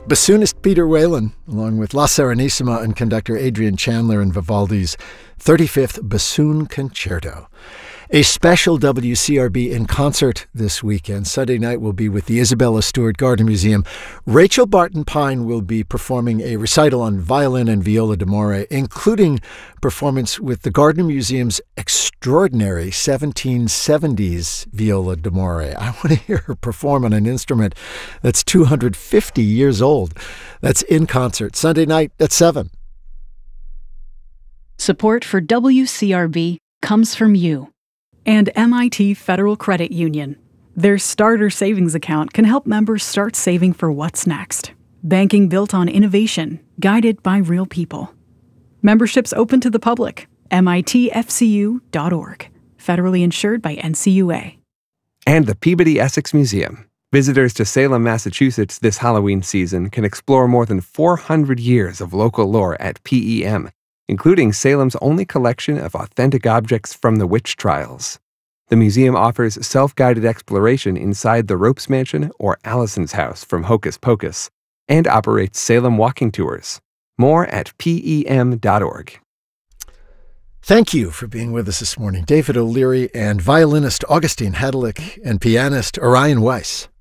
Bassoonist Peter Whalen, along with La Serenissima and conductor Adrian Chandler in Vivaldi's 35th Bassoon Concerto. A special WCRB in concert this weekend. Sunday night will be with the Isabella Stewart Gardner Museum. Rachel Barton Pine will be performing a recital on violin and viola d'amore, including performance with the Gardner Museum's extraordinary 1770s viola d'amore. I want to hear her perform on an instrument that's 250 years old. That's in concert Sunday night at 7. Support for WCRB comes from you and MIT Federal Credit Union. Their starter savings account can help members start saving for what's next. Banking built on innovation, guided by real people. Membership's open to the public. MITFCU.org. Federally insured by NCUA. And the Peabody Essex Museum. Visitors to Salem, Massachusetts this Halloween season can explore more than 400 years of local lore at PEM, including Salem's only collection of authentic objects from the witch trials. The museum offers self-guided exploration inside the Ropes Mansion or Allison's house from Hocus Pocus, and operates Salem walking tours. More at PEM.org. Thank you for being with us this morning. David O'Leary and violinist Augustine Hadlick and pianist Orion Weiss.